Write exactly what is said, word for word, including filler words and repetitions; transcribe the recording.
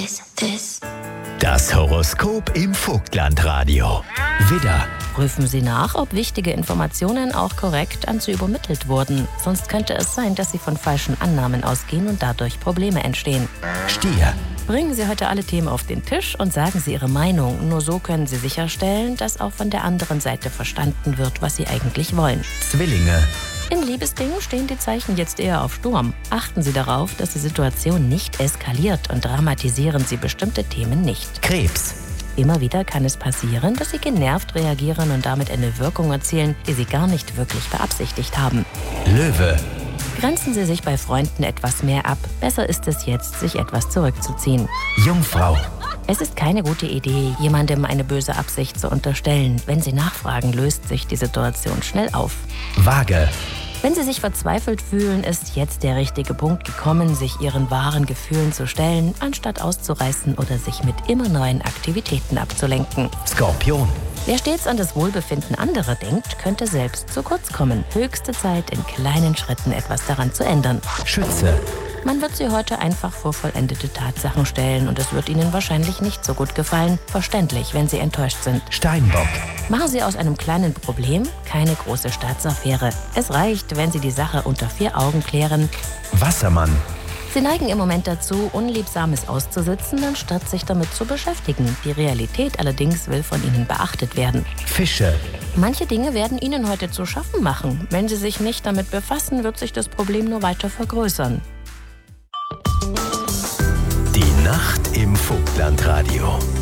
Das Horoskop im Vogtlandradio. Widder. Prüfen Sie nach, ob wichtige Informationen auch korrekt an Sie übermittelt wurden. Sonst könnte es sein, dass Sie von falschen Annahmen ausgehen und dadurch Probleme entstehen. Stier. Bringen Sie heute alle Themen auf den Tisch und sagen Sie Ihre Meinung. Nur so können Sie sicherstellen, dass auch von der anderen Seite verstanden wird, was Sie eigentlich wollen. Zwillinge. In Liebesdingen stehen die Zeichen jetzt eher auf Sturm. Achten Sie darauf, dass die Situation nicht eskaliert und dramatisieren Sie bestimmte Themen nicht. Krebs. Immer wieder kann es passieren, dass Sie genervt reagieren und damit eine Wirkung erzielen, die Sie gar nicht wirklich beabsichtigt haben. Löwe. Grenzen Sie sich bei Freunden etwas mehr ab. Besser ist es jetzt, sich etwas zurückzuziehen. Jungfrau. Es ist keine gute Idee, jemandem eine böse Absicht zu unterstellen. Wenn Sie nachfragen, löst sich die Situation schnell auf. Waage. Wenn Sie sich verzweifelt fühlen, ist jetzt der richtige Punkt gekommen, sich Ihren wahren Gefühlen zu stellen, anstatt auszureißen oder sich mit immer neuen Aktivitäten abzulenken. Skorpion. Wer stets an das Wohlbefinden anderer denkt, könnte selbst zu kurz kommen. Höchste Zeit, in kleinen Schritten etwas daran zu ändern. Schütze. Man wird Sie heute einfach vor vollendete Tatsachen stellen und es wird Ihnen wahrscheinlich nicht so gut gefallen. Verständlich, wenn Sie enttäuscht sind. Steinbock. Machen Sie aus einem kleinen Problem keine große Staatsaffäre. Es reicht, wenn Sie die Sache unter vier Augen klären. Wassermann. Sie neigen im Moment dazu, Unliebsames auszusitzen, anstatt sich damit zu beschäftigen. Die Realität allerdings will von Ihnen beachtet werden. Fische. Manche Dinge werden Ihnen heute zu schaffen machen. Wenn Sie sich nicht damit befassen, wird sich das Problem nur weiter vergrößern. Die Nacht im Vogtlandradio.